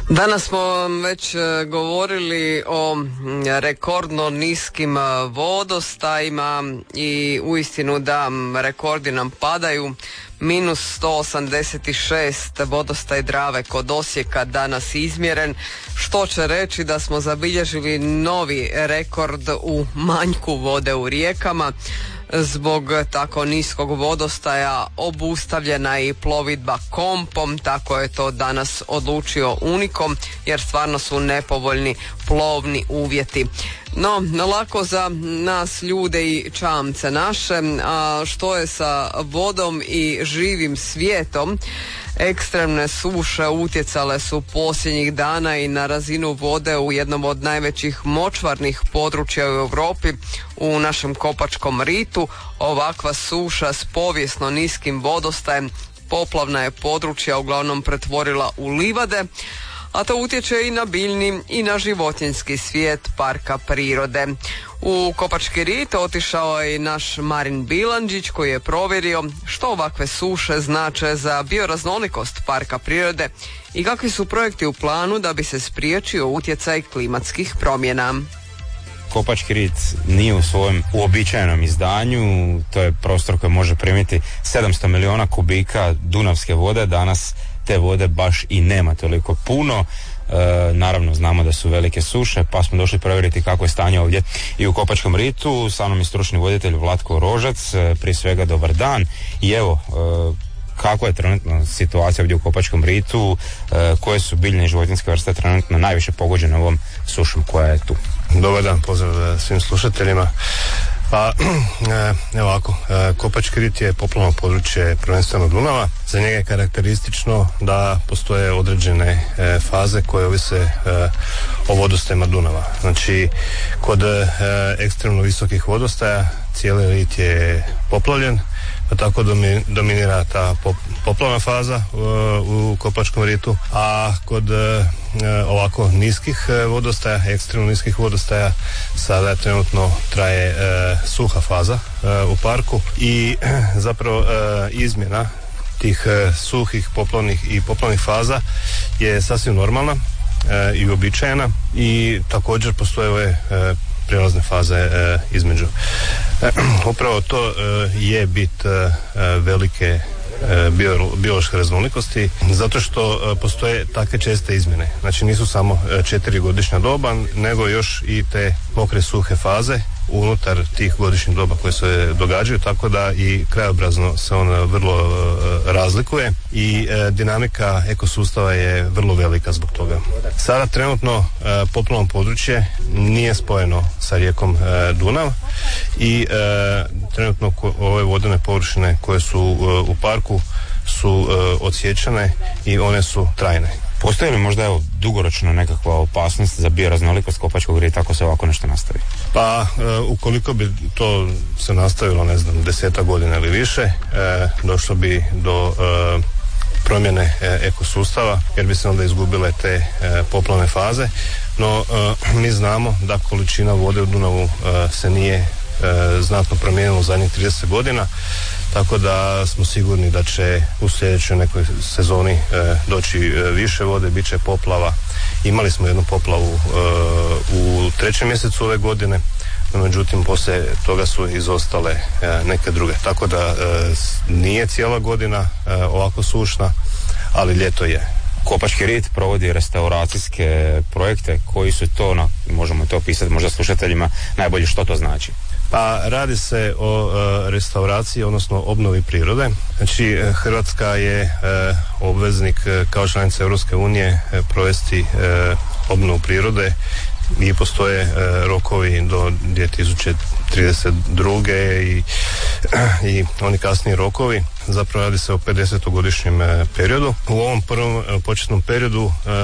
Danas smo već govorili o rekordno niskim vodostajima i uistinu da rekordi nam padaju. Minus 186 vodostaj Drave kod Osijeka danas izmjeren, što će reći da smo zabilježili novi rekord u manjku vode u rijekama. Zbog tako niskog vodostaja obustavljena je i plovidba kompom, tako je to danas odlučio Unikom, jer stvarno su nepovoljni plovni uvjeti. No, lako za nas ljude i čamce naše, a što je sa vodom i živim svijetom? Ekstremne suše utjecale su posljednjih dana i na razinu vode u jednom od najvećih močvarnih područja u Europi, u našem Kopačkom ritu. Ovakva suša s povijesno niskim vodostajem poplavna je područja uglavnom pretvorila u livade, a to utječe i na biljni i na životinjski svijet parka prirode. U Kopački rit otišao je i naš Marin Bilandžić koji je provjerio što ovakve suše znače za bioraznolikost parka prirode i kakvi su projekti u planu da bi se spriječio utjecaj klimatskih promjena. Kopački rit nije u svojem uobičajenom izdanju, to je prostor koji može primiti 700 milijuna kubika dunavske vode. Danas te vode baš i nema toliko puno. Naravno znamo da su velike suše, pa smo došli provjeriti kako je stanje ovdje i u Kopačkom ritu. Sa mnom je stručni voditelj Vlatko Rožac. Prije svega dobar dan i evo kako je trenutno situacija ovdje u Kopačkom ritu, koje su biljne i životinjske vrste trenutno najviše pogođene ovom sušom koja je tu. Dobar dan, pozdrav svim slušateljima. Pa, evo ovako, Kopački rit je poplavno područje prvenstveno Dunava. Za njega je karakteristično da postoje određene faze koje ovise o vodostajima Dunava. Znači, kod ekstremno visokih vodostaja cijeli rit je poplavljen, pa tako dominira ta poplavna faza u Kopačkom ritu, a kod ovako niskih vodostaja, ekstremno niskih vodostaja, sada trenutno traje suha faza u parku i zapravo izmjena tih suhih poplavnih i poplavnih faza je sasvim normalna i uobičajena i također postoje ove prijelazne faze između. Upravo to je bit velike biološke raznolikosti, zato što postoje takve česte izmjene. Znači nisu samo 4 godišnja doba, nego još i te mokre suhe faze unutar tih godišnjih doba koje se događaju, tako da i krajobrazno se on vrlo razlikuje i dinamika ekosustava je vrlo velika zbog toga. Sada trenutno poplavno područje nije spojeno sa rijekom Dunav i trenutno ove vodene površine koje su u parku su odsječane i one su trajne. Postoji li možda dugoročno nekakva opasnost za bioraznolikost Kopačkog rita ako se ovako nešto nastavi? Pa ukoliko bi to se nastavilo 10 godina ili više, došlo bi do promjene ekosustava, jer bi se onda izgubile te poplavne faze, no mi znamo da količina vode u Dunavu se nije znatno promijenila u zadnjih 30 godina, tako da smo sigurni da će u sljedećoj nekoj sezoni doći više vode, bit će poplava. Imali smo jednu poplavu u 3. mjesecu ove godine, no međutim poslije toga su izostale neke druge. Tako da nije cijela godina ovako sušna, ali ljeto je. Kopački rit provodi restauracijske projekte. Koji su to, možemo to opisati možda slušateljima najbolje što to znači? Pa radi se o restauraciji, odnosno obnovi prirode. Znači Hrvatska je obveznik kao članica Europske unije provesti obnovu prirode i postoje rokovi do 2032. i oni kasniji rokovi. Zapravo radi se o 50-godišnjem periodu. U ovom prvom početnom periodu